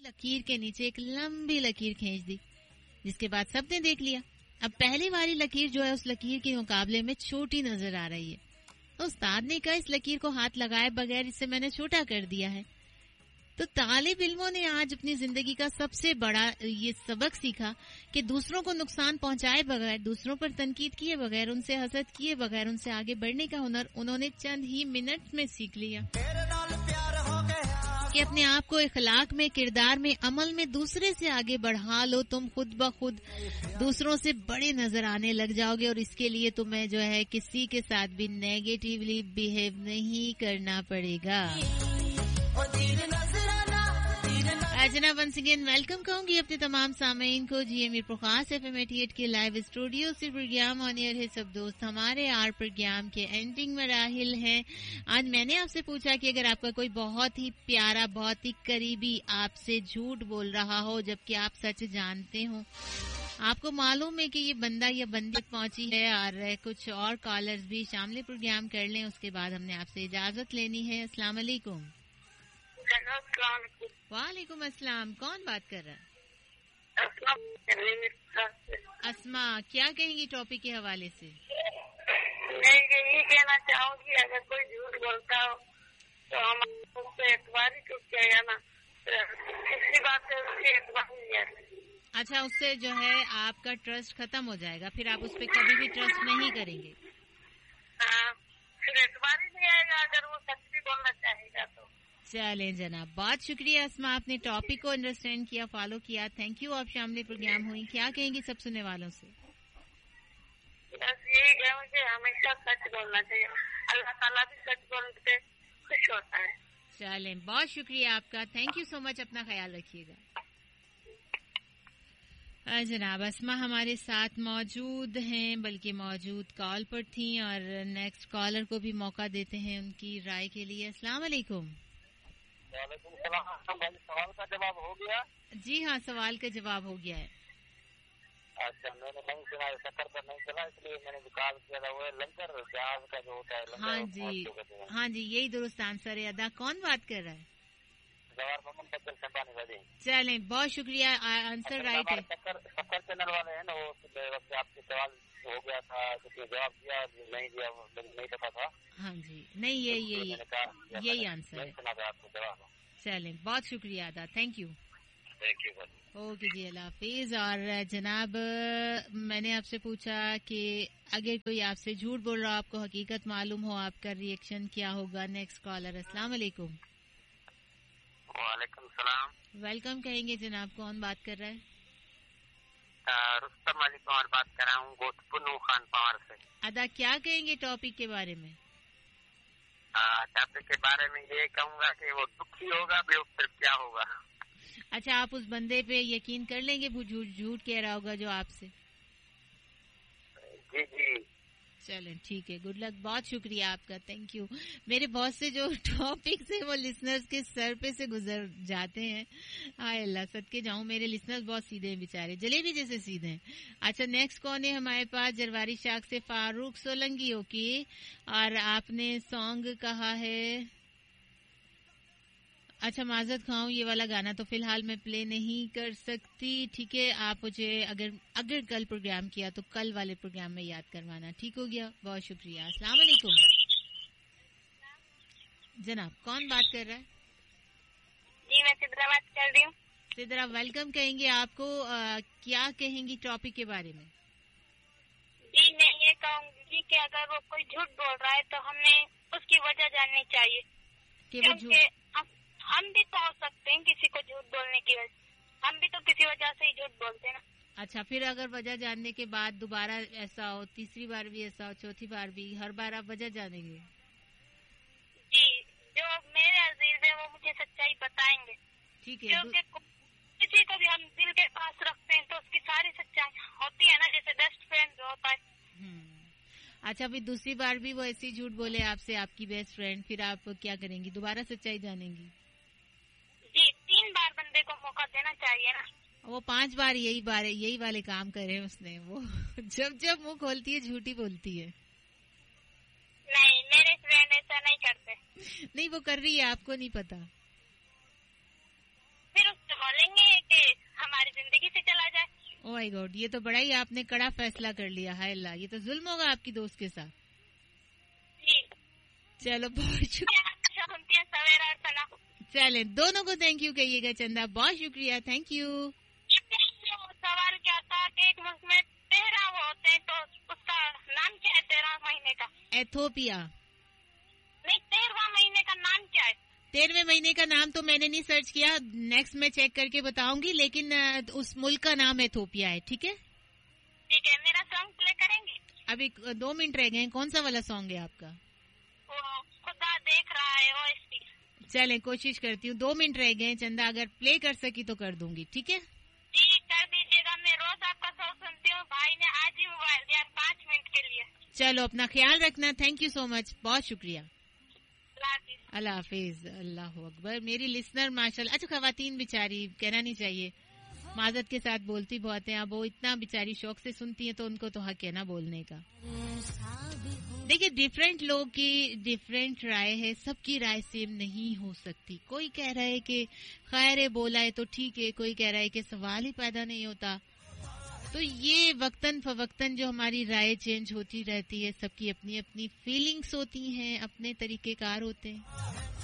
लकीर के नीचे एक लंबी लकीर खींच दी, जिसके बाद सबने देख लिया। अब पहली वाली लकीर जो है उस लकीर के मुकाबले में छोटी नजर आ रही है। तो उस्ताद ने कहा इस लकीर को हाथ लगाए बगैर इसे मैंने छोटा कर दिया है। तो तालिब इल्मों ने आज अपनी जिंदगी का सबसे बड़ा ये सबक सीखा कि दूसरों को नुकसान पहुंचाए बगैर, दूसरों पर तनकीद किए बगैर, उनसे हसद किए बगैर उनसे आगे बढ़ने का हुनर उन्होंने चंद ही मिनट में सीख लिया कि अपने आप को इखलाक में, किरदार में, अमल में दूसरे से आगे बढ़ा लो। तुम खुद ब खुद दूसरों से बड़े नजर आने लग जाओगे और इसके लिए तुम्हें जो है किसी के साथ भी नेगेटिवली बिहेव नहीं करना पड़ेगा। जनाब वंस अगेन वेलकम कहूंगी अपने तमाम सामीन को GME प्रकाश FM 88 के लाइव स्टूडियो से। प्रोग्राम ऑन एयर है सब दोस्त, हमारे आर प्रोग्राम के एंडिंग में राहिल हैं। आज मैंने आपसे पूछा कि अगर आपका कोई बहुत ही प्यारा, बहुत ही करीबी आपसे झूठ बोल रहा हो जबकि आप सच जानते हो, आपको मालूम है कि ये बंदा या बंदी पहुंची है और कुछ और कॉलर्स भी शामिल प्रोग्राम कर लें, उसके बाद हमने आपसे इजाजत लेनी है। अस्सलाम वालेकुम। वालेकुम अस्सलाम, कौन बात कर रहा है? अस्मा, क्या कहेंगी टॉपिक के हवाले से? मैं यही कहना चाहूंगी अगर कोई झूठ बोलता हो तो हम उससे एतबार ही टूट जाएगा ना, किसी बात से उससे एतबार नहीं आती। अच्छा, उससे जो है आपका ट्रस्ट खत्म हो जाएगा, फिर आप उस पर कभी भी ट्रस्ट नहीं करेंगे। हाँ, फिर एतबार ही नहीं आएगा अगर वो सच भी बोलना चाहेगा तो। चलें जनाब, बहुत शुक्रिया अस्मा, आपने टॉपिक को अंडरस्टैंड किया, फॉलो किया, थैंक यू। आप शामिल प्रोग्राम हुई, क्या कहेंगी सब सुनने वालों से? बस यही कहूँगी हमेशा सच बोलना चाहिए, अल्लाह ताला भी सच बोलते खुश होता है। चलें, बहुत शुक्रिया आपका, थैंक यू सो मच, अपना ख्याल रखिएगा। जनाब अस्मा हमारे साथ मौजूद हैं, बल्कि मौजूद कॉल पर थी और नेक्स्ट कॉलर को भी मौका देते हैं उनकी राय के लिए। अस्सलाम वालेकुम। वालेकुम सलाम। सवाल का जवाब हो गया? जी हाँ, सवाल का जवाब हो गया है। अच्छा, मैंने नहीं सुना, सफर पर नहीं चला इसलिए मैंने जो कॉल किया था वो है लंगर जहाज का जो होता है। हाँ जी, हाँ जी, यही दुरुस्त आंसर है। अदा कौन बात कर रहा है? जवाहर मोहम्मद बच्चन संपानी वाली। चलें, बहुत शुक्रिया, आंसर राइट है। सफर चैनल वाले हैं ना, वो वक्त आपके सवाल हो गया था, जवाब दिया नहीं दिया नहीं पता था। हाँ जी, नहीं यही आंसर है। चलें, बहुत शुक्रिया अदा, थैंक यू। ओके जी, अल्लाह हाफिज। और जनाब मैंने आपसे पूछा कि अगर कोई आपसे झूठ बोल रहा हो, आपको हकीकत मालूम हो, आपका रिएक्शन क्या होगा? Next collar. अस्सलाम वालेकुम। वालेकुम सलाम। वेलकम कहेंगे जनाब, कौन बात कर रहा है? रुस्तम अली पवार बात कर रहा हूँ, गोतपुनू खान पवार से। अदा क्या कहेंगे टॉपिक के बारे में? टॉपिक के बारे में ये कहूँगा कि वो दुखी होगा भी, फिर क्या होगा। अच्छा, आप उस बंदे पे यकीन कर लेंगे वो झूठ कह रहा होगा जो आपसे? जी जी। चलें, ठीक है, गुड लक, बहुत शुक्रिया आपका, थैंक यू। मेरे बहुत से जो टॉपिक्स हैं वो लिसनर्स के सर पे से गुजर जाते हैं। हाय अल्लाह, सदके जाऊं, मेरे लिसनर्स बहुत सीधे हैं बेचारे, जलेबी जैसे सीधे हैं। अच्छा, नेक्स्ट कौन है हमारे पास? जरवारी शाख से फारूक सोलंकी। ओके, और आपने सॉन्ग कहा है, अच्छा माजरत खाऊं, ये वाला गाना तो फिलहाल मैं प्ले नहीं कर सकती, ठीक है। आप मुझे अगर कल प्रोग्राम किया तो कल वाले प्रोग्राम में याद करवाना, ठीक हो गया? बहुत शुक्रिया। अस्सलाम वालेकुम। जनाब कौन बात कर रहा है? जी मैं सिद्रा बात कर रही हूँ। सिद्रा, वेलकम कहेंगे आपको, क्या कहेंगी टॉपिक के बारे में? जी मैं ये कहूँगी कि अगर वो कोई झूठ बोल रहा है तो हमें उसकी वजह जाननी चाहिए, क्योंकि हम भी तो हो सकते हैं किसी को झूठ बोलने की वजह, हम भी तो किसी वजह से ही झूठ बोलते हैं ना। अच्छा, फिर अगर वजह जानने के बाद दोबारा ऐसा हो, तीसरी बार भी ऐसा हो, चौथी बार भी, हर बार आप वजह जानेंगे? जी, जो मेरे अजीज है वो मुझे सच्चाई बताएंगे, ठीक है। क्योंकि किसी को भी हम दिल के पास रखते हैं तो उसकी सारी सच्चाई होती है ना, जैसे बेस्ट फ्रेंड होता है। अच्छा, फिर दूसरी बार भी वो ऐसी झूठ बोले आपसे, आपकी बेस्ट फ्रेंड, फिर आप क्या करेंगी? दोबारा सच्चाई जानेंगी? जी, 3 बार बंदे को मौका देना चाहिए ना। वो 5 बार यही वाले काम करे उसने, वो जब मुंह खोलती है झूठी बोलती है। नहीं, मेरे फ्रेंड ऐसा नहीं करते। नहीं, वो कर रही है, आपको नहीं पता। फिर उससे बोलेंगे माय गॉड, ये तो बड़ा ही आपने कड़ा फैसला कर लिया। हाय अल्लाह, ये तो जुल्म होगा आपकी दोस्त के साथ। चलो बहुत शुक्रिया। चले, दोनों को थैंक यू कहिएगा चंदा, बहुत शुक्रिया, थैंक यू। सवाल क्या था कि एक मुल्क में 13 वो होते हैं, तो उसका नाम क्या है 13 महीने का? एथोपिया। नहीं, 13वां महीने का नाम क्या है? 13वें महीने का नाम तो मैंने नहीं सर्च किया, नेक्स्ट में चेक करके बताऊंगी, लेकिन उस मुल्क का नाम एथोपिया है। ठीक है, ठीक है। मेरा सॉन्ग प्ले करेंगे? अभी 2 मिनट रह गए। कौन सा वाला सॉन्ग है आपका? खुदा देख रहा है, OST। चले, कोशिश करती हूँ। 2 मिनट रह गए चंदा, अगर प्ले कर सकी तो कर दूंगी। ठीक है जी, कर दीजिएगा। मैं रोज आपका सॉन्ग सुनती हूँ। भाई ने आज ही मोबाइल दिया 5 मिनट के लिए। चलो, अपना ख्याल रखना, थैंक यू सो मच, बहुत शुक्रिया। अल्लाह हाफिज। अल्लाह अकबर। मेरी लिसनर माशाल्लाह, अच्छा खवातीन बेचारी, कहना नहीं चाहिए, माजरत के साथ बोलती बहुत है। अब वो इतना बेचारी शौक से सुनती है तो उनको तो हक है ना बोलने का। देखिए, डिफरेंट लोग की डिफरेंट राय है, सबकी राय सेम नहीं हो सकती। कोई कह रहा है कि खैर है, बोला है तो ठीक है, कोई कह रहा है कि सवाल ही पैदा नहीं होता। तो ये वक्तन फवक्तन जो हमारी राय चेंज होती रहती है, सबकी अपनी अपनी फीलिंग्स होती हैं, अपने तरीकेकार होते हैं।